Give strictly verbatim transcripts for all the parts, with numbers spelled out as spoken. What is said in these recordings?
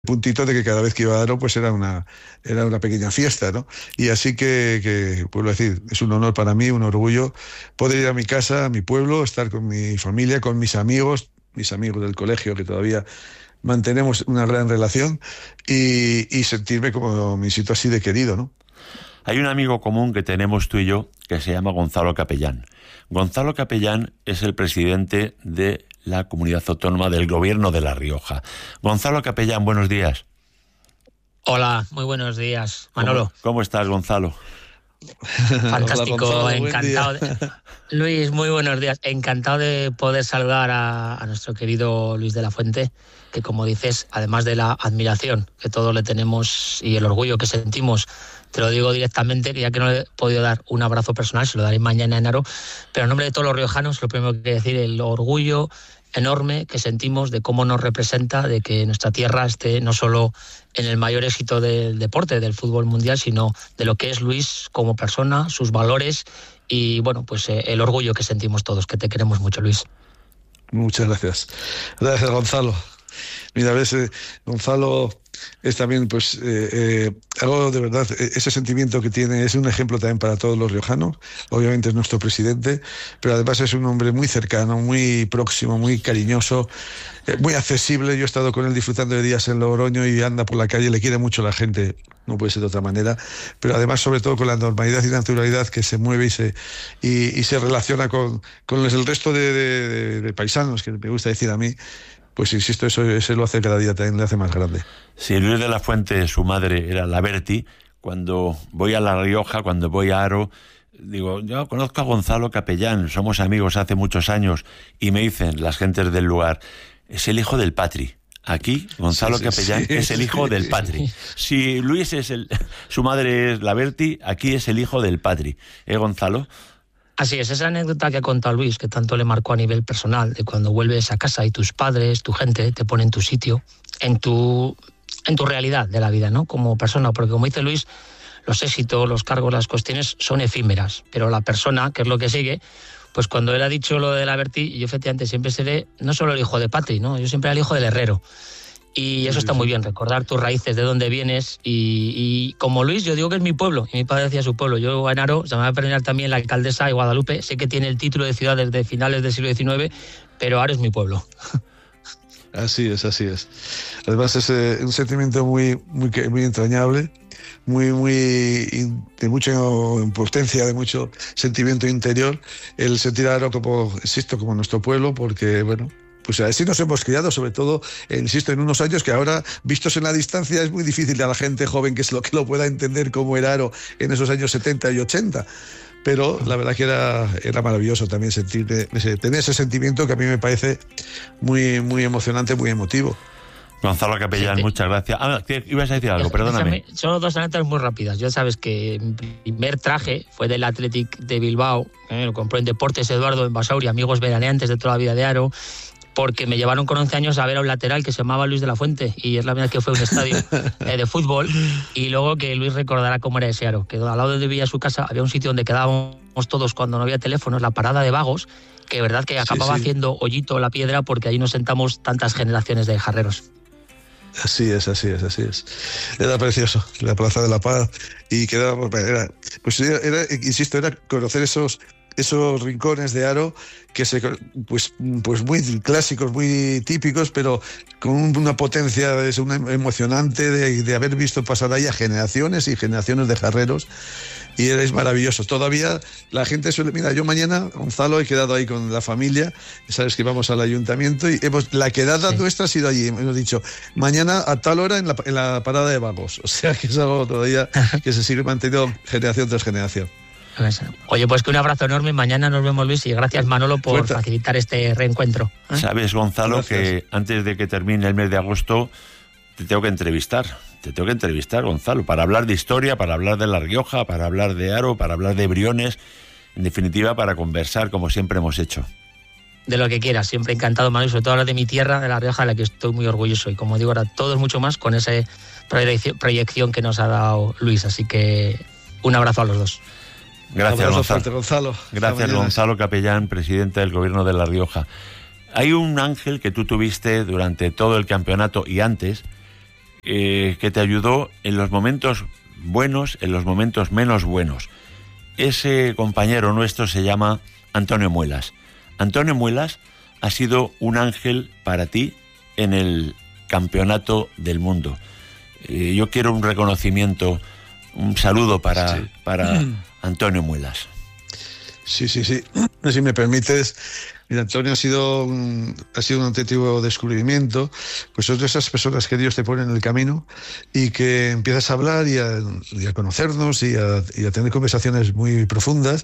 puntito de que cada vez que iba a Aro pues era una era una pequeña fiesta, ¿no? Y así que, que puedo decir, es un honor para mí, un orgullo poder ir a mi casa, a mi pueblo, estar con mi familia, con mis amigos, mis amigos del colegio que todavía mantenemos una gran relación y, y sentirme como me siento así de querido, ¿no? Hay un amigo común que tenemos tú y yo que se llama Gonzalo Capellán. Gonzalo Capellán es el presidente de la comunidad autónoma del Gobierno de La Rioja. Gonzalo Capellán, buenos días. Hola, muy buenos días, Manolo. ¿Cómo, cómo estás, Gonzalo? Fantástico, Hola, Gonzalo, encantado. De... Luis, muy buenos días. Encantado de poder saludar a, a nuestro querido Luis de la Fuente, que como dices, además de la admiración que todos le tenemos y el orgullo que sentimos, te lo digo directamente, que ya que no le he podido dar un abrazo personal, se lo daré mañana en Aro, pero en nombre de todos los riojanos, lo primero que quiero decir, el orgullo enorme que sentimos de cómo nos representa, de que nuestra tierra esté no solo en el mayor éxito del deporte, del fútbol mundial, sino de lo que es Luis como persona, sus valores y, bueno, pues eh, el orgullo que sentimos todos, que te queremos mucho, Luis. Muchas gracias. Gracias, Gonzalo. Mira, a veces Gonzalo es también, pues, eh, eh, algo de verdad, ese sentimiento que tiene es un ejemplo también para todos los riojanos. Obviamente es nuestro presidente, pero además es un hombre muy cercano, muy próximo, muy cariñoso, eh, muy accesible. Yo he estado con él disfrutando de días en Logroño y anda por la calle, le quiere mucho la gente, no puede ser de otra manera, pero además sobre todo con la normalidad y naturalidad que se mueve y se, y, y se relaciona con, con el resto de, de, de, de paisanos, que me gusta decir a mí. Pues insisto, eso, eso lo hace cada día, también le hace más grande. Si Luis de la Fuente, su madre era la Berti, cuando voy a La Rioja, cuando voy a Aro, digo, yo conozco a Gonzalo Capellán, somos amigos hace muchos años, y me dicen las gentes del lugar, es el hijo del Patri. Aquí, Gonzalo sí, sí, Capellán sí, es el hijo sí, del Patri. Sí. Si Luis es el, su madre es la Berti, aquí es el hijo del Patri. ¿Eh, Gonzalo? Así es, esa anécdota que ha contado Luis, que tanto le marcó a nivel personal, de cuando vuelves a casa y tus padres, tu gente, te ponen en tu sitio, en tu, en tu realidad de la vida, ¿no? Como persona, porque como dice Luis, los éxitos, los cargos, las cuestiones son efímeras, pero la persona, que es lo que sigue, pues cuando él ha dicho lo de la Berti, yo efectivamente siempre seré no solo el hijo de Patri, ¿no? Yo siempre era el hijo del herrero. Y eso está muy bien, recordar tus raíces, de dónde vienes. Y, y como Luis, yo digo que es mi pueblo, y mi padre decía su pueblo. Yo en Aro, se me va a aprender también la alcaldesa de Guadalupe, sé que tiene el título de ciudad desde finales del siglo diecinueve, pero Aro es mi pueblo. Así es, así es. Además es eh, un sentimiento muy, muy, muy entrañable, muy, muy de mucha potencia, de mucho sentimiento interior, el sentir a Aro como, insisto, como nuestro pueblo, porque, bueno, pues así nos hemos criado, sobre todo, eh, insisto, en unos años que ahora, vistos en la distancia, es muy difícil a la gente joven que es lo que lo pueda entender cómo era Aro en esos años setenta y ochenta. Pero la verdad que era, era maravilloso también sentir, ese, tener ese sentimiento que a mí me parece muy, muy emocionante, muy emotivo. Gonzalo Capellán, sí, muchas gracias. Ah, ibas a decir algo, perdóname. Son dos anécdotas muy rápidas. Ya sabes que mi primer traje fue del Athletic de Bilbao, eh, lo compré en Deportes Eduardo en Basauri, amigos veraneantes de toda la vida de Aro, porque me llevaron con once años a ver a un lateral que se llamaba Luis de la Fuente, y es la primera vez que fue a un estadio eh, de fútbol, y luego que Luis recordará cómo era ese Aro, que al lado de donde vivía su casa había un sitio donde quedábamos todos cuando no había teléfonos, la parada de vagos, que de verdad que acababa sí, sí. haciendo hoyito la piedra, porque allí nos sentamos tantas generaciones de jarreros. Así es, así es, así es. Era precioso, la Plaza de la Paz, y quedábamos, era, pues era, era, insisto, era conocer esos esos rincones de Aro que se, pues, pues muy clásicos, muy típicos, pero con una potencia es una emocionante de, de haber visto pasar ahí a generaciones y generaciones de jarreros, y es maravilloso. Todavía la gente suele, mira, yo mañana, Gonzalo, he quedado ahí con la familia, sabes que vamos al ayuntamiento y hemos, la quedada sí. nuestra ha sido allí, hemos dicho, mañana a tal hora en la, en la parada de vagos, o sea que es algo todavía que se sigue manteniendo generación tras generación. Oye, pues que un abrazo enorme, mañana nos vemos, Luis, y gracias, Manolo, por Fuerza. facilitar este reencuentro. ¿Eh? Sabes, Gonzalo, gracias. Que antes de que termine el mes de agosto te tengo que entrevistar, te tengo que entrevistar, Gonzalo, para hablar de historia, para hablar de La Rioja, para hablar de Aro, para hablar de Briones, en definitiva, para conversar como siempre hemos hecho. De lo que quieras, siempre encantado, Manolo, y sobre todo hablar de mi tierra, de La Rioja, de la que estoy muy orgulloso, y como digo, ahora todos mucho más con esa proyección que nos ha dado Luis, así que un abrazo a los dos. Gracias, Gonzalo. Fuerte, Gonzalo. Gracias, Gonzalo Capellán, presidente del Gobierno de La Rioja. Hay un ángel que tú tuviste durante todo el campeonato y antes, eh, que te ayudó en los momentos buenos, en los momentos menos buenos. Ese compañero nuestro se llama Antonio Muelas. Antonio Muelas ha sido un ángel para ti en el campeonato del mundo. Eh, yo quiero un reconocimiento, un saludo para, sí. para Antonio Muelas. Sí, sí, sí. Si me permites, mira, Antonio ha sido un, ha sido un auténtico descubrimiento, pues son de esas personas que Dios te pone en el camino y que empiezas a hablar y a, y a conocernos y a, y a tener conversaciones muy profundas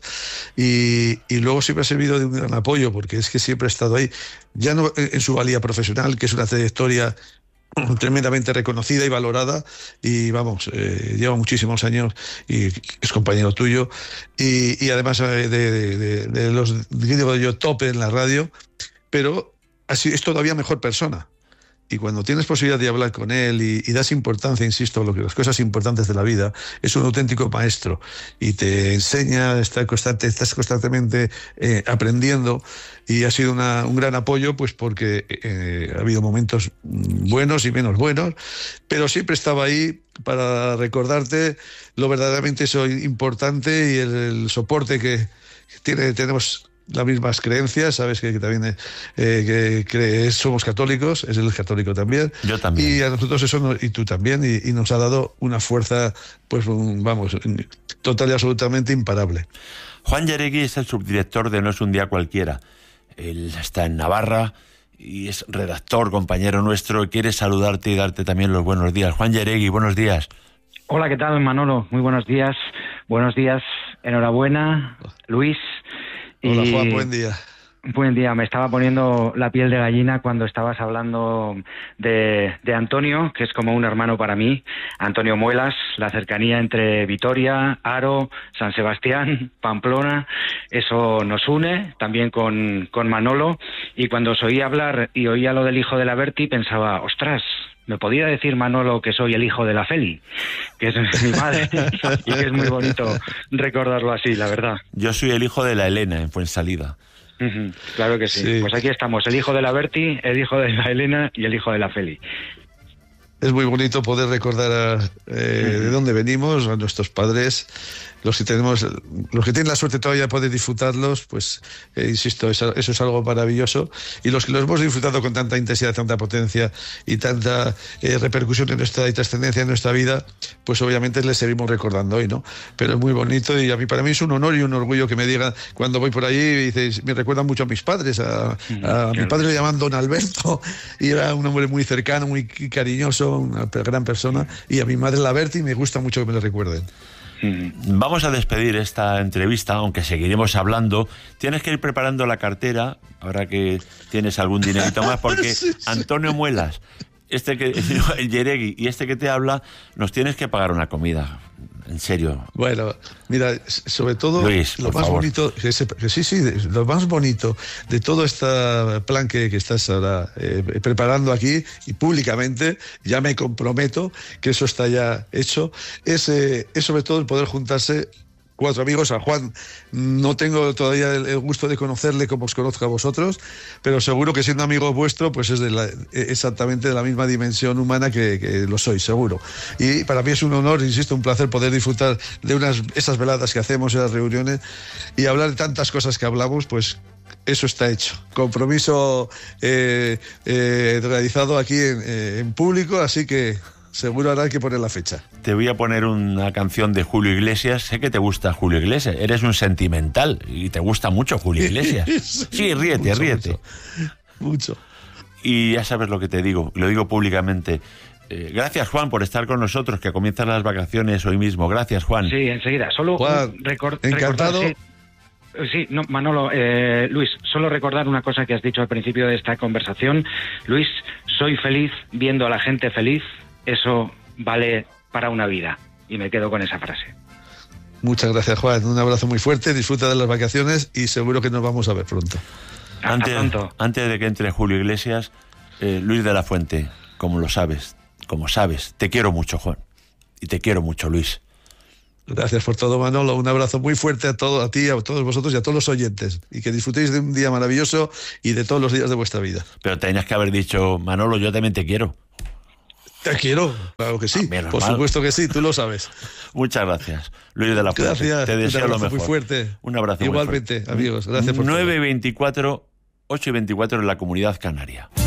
y, y luego siempre ha servido de un gran apoyo, porque es que siempre ha estado ahí, ya no en su valía profesional, que es una trayectoria tremendamente reconocida y valorada, y vamos, eh, lleva muchísimos años y es compañero tuyo y, y además de, de, de, de los, digo yo, top en la radio, pero así es todavía mejor persona. Y cuando tienes posibilidad de hablar con él y, y das importancia, insisto, a lo que las cosas importantes de la vida, es un auténtico maestro y te enseña, está constante, estás constantemente eh, aprendiendo, y ha sido una, un gran apoyo, pues porque eh, ha habido momentos buenos y menos buenos, pero siempre estaba ahí para recordarte lo verdaderamente eso importante y el, el soporte que tiene, tenemos las mismas creencias, sabes que, que también eh, que, que somos católicos, es el católico también. Yo también. Y a nosotros eso, no, y tú también, y, y nos ha dado una fuerza, pues un, vamos, total y absolutamente imparable. Juan Yeregui es el subdirector de No es un día cualquiera. Él está en Navarra y es redactor, compañero nuestro, y quiere saludarte y darte también los buenos días. Juan Yeregui, buenos días. Hola, ¿qué tal, Manolo? Muy buenos días. Buenos días, enhorabuena, Luis. Hola, y... Juan, buen día. Buen día, me estaba poniendo la piel de gallina cuando estabas hablando de, de Antonio, que es como un hermano para mí. Antonio Muelas, la cercanía entre Vitoria, Haro, San Sebastián, Pamplona, eso nos une, también con, con Manolo. Y cuando os oí hablar y oía lo del hijo de la Berti, pensaba, ostras, me podía decir Manolo que soy el hijo de la Feli, que es mi madre, y que es muy bonito recordarlo así, la verdad. Yo soy el hijo de la Elena en Fuensalida. Uh-huh, claro que sí. sí. Pues aquí estamos, el hijo de la Berti, el hijo de la Elena y el hijo de la Feli. Es muy bonito poder recordar a, eh, uh-huh. de dónde venimos, a nuestros padres, los que tenemos, los que tienen la suerte todavía de poder disfrutarlos, pues eh, insisto, eso, eso es algo maravilloso, y los que los hemos disfrutado con tanta intensidad, tanta potencia y tanta eh, repercusión en nuestra y trascendencia en nuestra vida, pues obviamente les seguimos recordando hoy, ¿no? Pero es muy bonito, y a mí, para mí es un honor y un orgullo que me digan cuando voy por ahí y dices, me recuerdan mucho a mis padres, a, a claro. Mi padre le llamaban Don Alberto y era un hombre muy cercano, muy cariñoso, una gran persona, y a mi madre la Berti, me gusta mucho que me lo recuerden. Vamos a despedir esta entrevista, aunque seguiremos hablando. Tienes que ir preparando la cartera, ahora que tienes algún dinerito más, porque sí, sí. Antonio Muelas, este que el Yeregui y este que te habla, nos tienes que pagar una comida. En serio. Bueno, mira, sobre todo Luis, lo más favor. bonito, que se, que sí, sí, lo más bonito de todo este plan que, que estás ahora eh, preparando aquí y públicamente, ya me comprometo que eso está ya hecho, es, eh, es sobre todo el poder juntarse cuatro amigos. A Juan no tengo todavía el, el gusto de conocerle como os conozco a vosotros, pero seguro que siendo amigo vuestro, pues es de la, exactamente de la misma dimensión humana que, que lo soy, seguro. Y para mí es un honor, insisto, un placer poder disfrutar de unas esas veladas que hacemos, esas reuniones, y hablar de tantas cosas que hablamos, pues eso está hecho. Compromiso eh, eh, realizado aquí en, eh, en público, así que seguro ahora hay que poner la fecha. Te voy a poner una canción de Julio Iglesias. Sé que te gusta Julio Iglesias. Eres un sentimental y te gusta mucho Julio Iglesias. Sí, ríete, mucho, ríete. Mucho, mucho. Y ya sabes lo que te digo. Lo digo públicamente. Eh, gracias, Juan, por estar con nosotros, que comienzan las vacaciones hoy mismo. Gracias, Juan. Sí, enseguida. Solo Juan, record, encantado. Recordar, sí. Sí, no, Manolo, eh, Luis, solo recordar una cosa que has dicho al principio de esta conversación. Luis, soy feliz viendo a la gente feliz. Eso vale para una vida. Y me quedo con esa frase. Muchas gracias, Juan. Un abrazo muy fuerte. Disfruta de las vacaciones y seguro que nos vamos a ver pronto. Hasta antes, pronto. Antes de que entre Julio Iglesias, eh, Luis de la Fuente, como lo sabes, como sabes, te quiero mucho, Juan. Y te quiero mucho, Luis. Gracias por todo, Manolo. Un abrazo muy fuerte a todo, a ti, a todos vosotros y a todos los oyentes. Y que disfrutéis de un día maravilloso y de todos los días de vuestra vida. Pero tenías que haber dicho, Manolo, yo también te quiero. Te quiero, claro que sí. Ah, por mal. supuesto que sí, tú lo sabes. Muchas gracias, Luis de la Fuente. Gracias. Te deseo un lo abrazo mejor. muy fuerte. Un abrazo Igualmente, muy fuerte. amigos. Gracias por todo. nueve y veinticuatro, ocho y veinticuatro en la Comunidad Canaria.